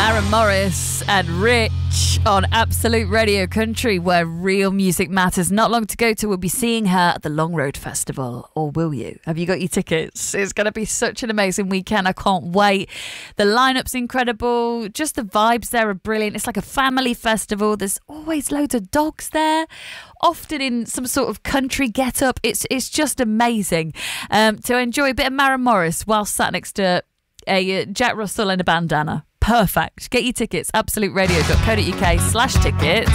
Maren Morris and Rich on Absolute Radio Country, where real music matters. Not long to go till we'll be seeing her at the Long Road Festival. Or will you? Have you got your tickets? It's going to be such an amazing weekend. I can't wait. The lineup's incredible. Just the vibes there are brilliant. It's like a family festival. There's always loads of dogs there, often in some sort of country get-up. It's just amazing to enjoy a bit of Maren Morris while sat next to a Jack Russell and a bandana. Perfect. Get your tickets, absoluteradio.co.uk/tickets.